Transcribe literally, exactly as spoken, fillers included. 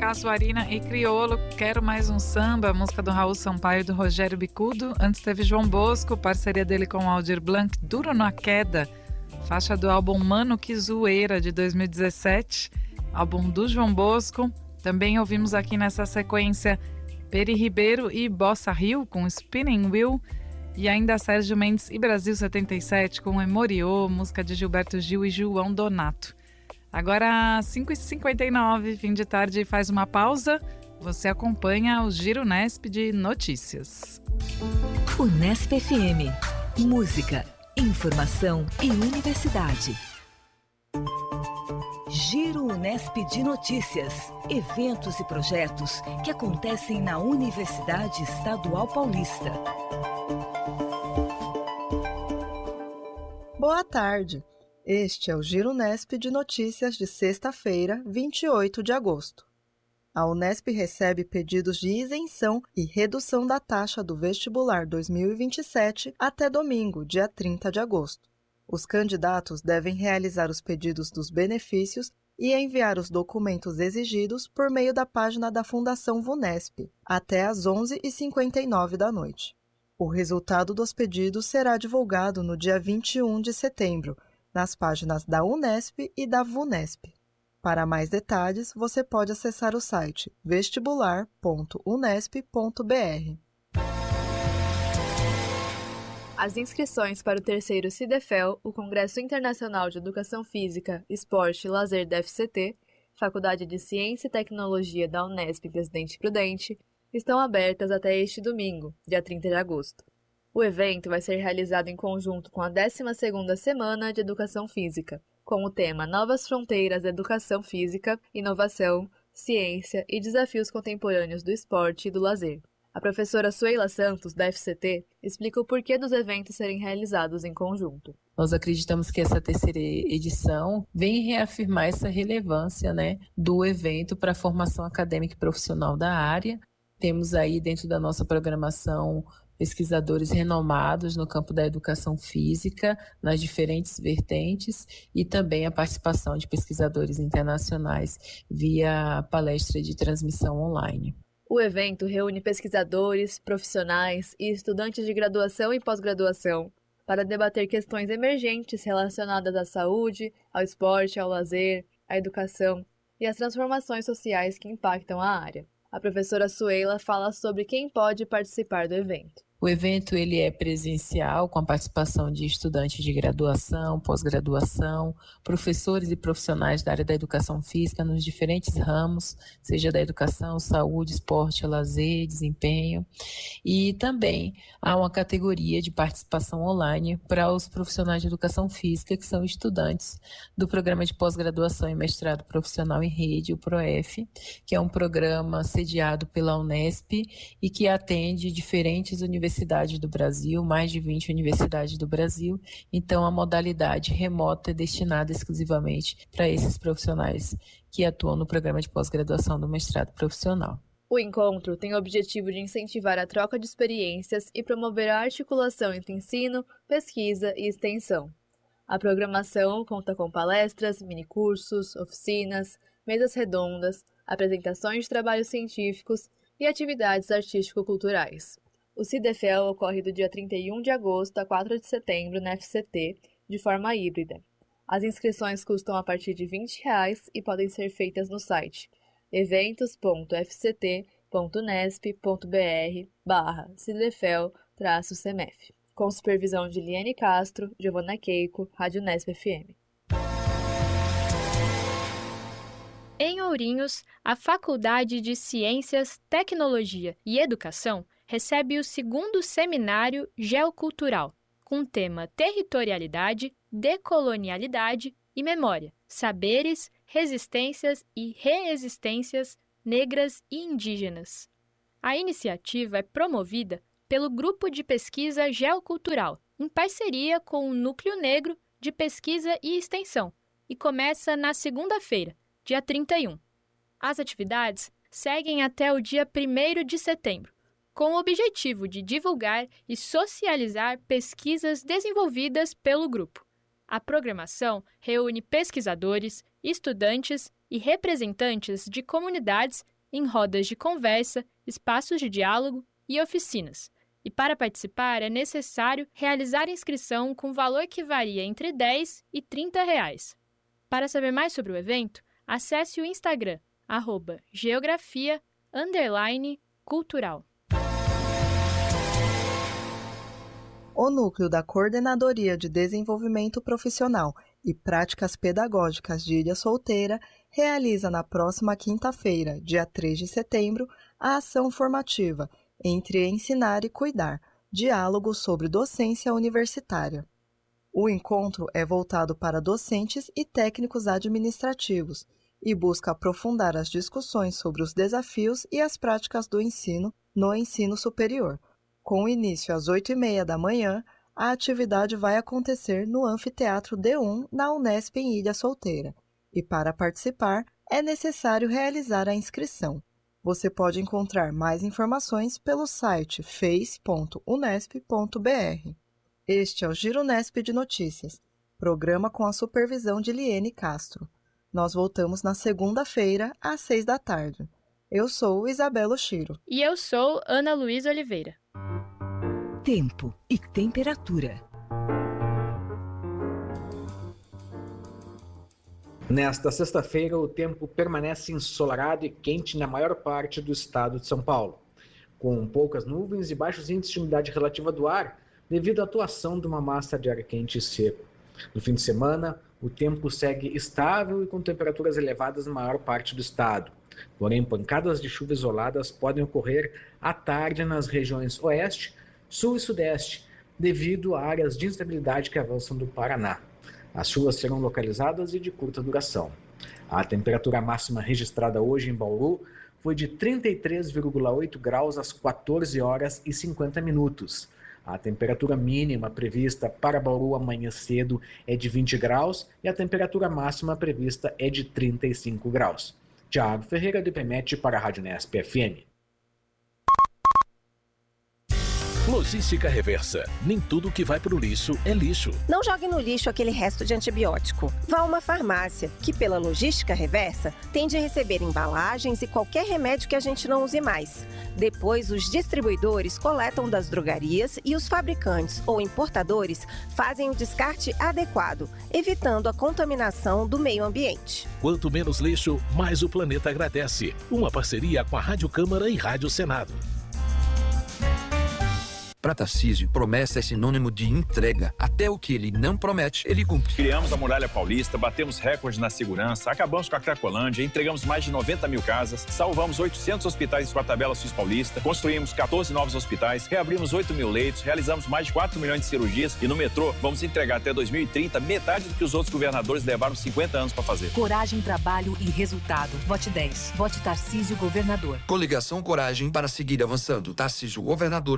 Casuarina e Criolo, Quero Mais Um Samba, música do Raul Sampaio e do Rogério Bicudo. Antes teve João Bosco, parceria dele com Aldir Blanc, Duro na Queda, faixa do álbum Mano Que Zoeira, de dois mil e dezessete, álbum do João Bosco. Também ouvimos aqui nessa sequência Peri Ribeiro e Bossa Rio, com Spinning Wheel, e ainda Sérgio Mendes e Brasil setenta e sete, com Emoriô, música de Gilberto Gil e João Donato. Agora, cinco e cinquenta e nove, fim de tarde, faz uma pausa. Você acompanha o Giro Nesp de notícias. Unesp F M. Música, informação e universidade. Giro Unesp de notícias. Eventos e projetos que acontecem na Universidade Estadual Paulista. Boa tarde. Este é o Giro Unesp de notícias de sexta-feira, vinte e oito de agosto. A Unesp recebe pedidos de isenção e redução da taxa do vestibular dois mil e vinte e sete até domingo, dia trinta de agosto. Os candidatos devem realizar os pedidos dos benefícios e enviar os documentos exigidos por meio da página da Fundação VUNESP, até às onze e cinquenta e nove da noite. O resultado dos pedidos será divulgado no dia vinte e um de setembro, nas páginas da Unesp e da VUNESP. Para mais detalhes, você pode acessar o site vestibular ponto unesp ponto b r. As inscrições para o terceiro CIDEFEL, o Congresso Internacional de Educação Física, Esporte e Lazer da F C T, Faculdade de Ciência e Tecnologia da Unesp Presidente Prudente, estão abertas até este domingo, dia trinta de agosto. O evento vai ser realizado em conjunto com a décima segunda Semana de Educação Física, com o tema Novas Fronteiras da Educação Física, Inovação, Ciência e Desafios Contemporâneos do Esporte e do Lazer. A professora Sueila Santos, da F C T, explica o porquê dos eventos serem realizados em conjunto. Nós acreditamos que essa terceira edição vem reafirmar essa relevância, né, do evento para a formação acadêmica e profissional da área. Temos aí dentro da nossa programação pesquisadores renomados no campo da educação física, nas diferentes vertentes, e também a participação de pesquisadores internacionais via palestra de transmissão online. O evento reúne pesquisadores, profissionais e estudantes de graduação e pós-graduação para debater questões emergentes relacionadas à saúde, ao esporte, ao lazer, à educação e às transformações sociais que impactam a área. A professora Sueila fala sobre quem pode participar do evento. O evento ele é presencial, com a participação de estudantes de graduação, pós-graduação, professores e profissionais da área da educação física nos diferentes ramos, seja da educação, saúde, esporte, lazer, desempenho. E também há uma categoria de participação online para os profissionais de educação física, que são estudantes do programa de pós-graduação e mestrado profissional em rede, o PROEF, que é um programa sediado pela Unesp e que atende diferentes universidades universidades do Brasil, mais de vinte universidades do Brasil. Então, a modalidade remota é destinada exclusivamente para esses profissionais que atuam no programa de pós-graduação do mestrado profissional. O encontro tem o objetivo de incentivar a troca de experiências e promover a articulação entre ensino, pesquisa e extensão. A programação conta com palestras, minicursos, oficinas, mesas redondas, apresentações de trabalhos científicos e atividades artístico-culturais. O CIDEFEL ocorre do dia trinta e um de agosto a quatro de setembro na F C T, de forma híbrida. As inscrições custam a partir de vinte reais e podem ser feitas no site eventos ponto f c t ponto unesp ponto b r barra cidefel traço semef, com supervisão de Liane Castro, Giovana Keiko, Rádio Unesp F M. Em Ourinhos, a Faculdade de Ciências, Tecnologia e Educação recebe o segundo Seminário Geocultural, com o tema Territorialidade, Decolonialidade e Memória, Saberes, Resistências e Reexistências Negras e Indígenas. A iniciativa é promovida pelo Grupo de Pesquisa Geocultural, em parceria com o Núcleo Negro de Pesquisa e Extensão, e começa na segunda-feira, dia trinta e um. As atividades seguem até o dia primeiro de setembro, com o objetivo de divulgar e socializar pesquisas desenvolvidas pelo grupo. A programação reúne pesquisadores, estudantes e representantes de comunidades em rodas de conversa, espaços de diálogo e oficinas. E para participar é necessário realizar inscrição com valor que varia entre dez e trinta reais. Para saber mais sobre o evento, acesse o Instagram, arroba geografia, underline, cultural. O Núcleo da Coordenadoria de Desenvolvimento Profissional e Práticas Pedagógicas de Ilha Solteira realiza na próxima quinta-feira, dia três de setembro, a ação formativa Entre Ensinar e Cuidar, diálogo sobre docência universitária. O encontro é voltado para docentes e técnicos administrativos e busca aprofundar as discussões sobre os desafios e as práticas do ensino no ensino superior. Com início às oito e meia da manhã, a atividade vai acontecer no Anfiteatro D um, na Unesp em Ilha Solteira. E para participar, é necessário realizar a inscrição. Você pode encontrar mais informações pelo site face ponto unesp ponto br. Este é o Giro Unesp de Notícias, programa com a supervisão de Liene Castro. Nós voltamos na segunda-feira, às seis da tarde. Eu sou Isabela Oshiro. E eu sou Ana Luísa Oliveira. Tempo e temperatura. Nesta sexta-feira, o tempo permanece ensolarado e quente na maior parte do estado de São Paulo, com poucas nuvens e baixos índices de umidade relativa do ar, devido à atuação de uma massa de ar quente e seco. No fim de semana, o tempo segue estável e com temperaturas elevadas na maior parte do estado. Porém, pancadas de chuva isoladas podem ocorrer à tarde nas regiões oeste, sul e sudeste, devido a áreas de instabilidade que avançam do Paraná. As chuvas serão localizadas e de curta duração. A temperatura máxima registrada hoje em Bauru foi de trinta e três vírgula oito graus às quatorze horas e cinquenta minutos. A temperatura mínima prevista para Bauru amanhã cedo é de vinte graus e a temperatura máxima prevista é de trinta e cinco graus. Tiago Ferreira, do IPMET, para a Rádio Unesp F M. Logística Reversa. Nem tudo que vai para o lixo é lixo. Não jogue no lixo aquele resto de antibiótico. Vá a uma farmácia, que pela Logística Reversa tem de receber embalagens e qualquer remédio que a gente não use mais. Depois, os distribuidores coletam das drogarias e os fabricantes ou importadores fazem o descarte adequado, evitando a contaminação do meio ambiente. Quanto menos lixo, mais o planeta agradece. Uma parceria com a Rádio Câmara e Rádio Senado. Para Tarcísio, promessa é sinônimo de entrega. Até o que ele não promete, ele cumpre. Criamos a Muralha Paulista, batemos recordes na segurança, acabamos com a Cracolândia, entregamos mais de noventa mil casas, salvamos oitocentos hospitais com a tabela Sus Paulista, construímos quatorze novos hospitais, reabrimos oito mil leitos, realizamos mais de quatro milhões de cirurgias e no metrô vamos entregar até dois mil e trinta metade do que os outros governadores levaram cinquenta anos para fazer. Coragem, trabalho e resultado. Vote dez. Vote Tarcísio Governador. Coligação Coragem para seguir avançando. Tarcísio Governador.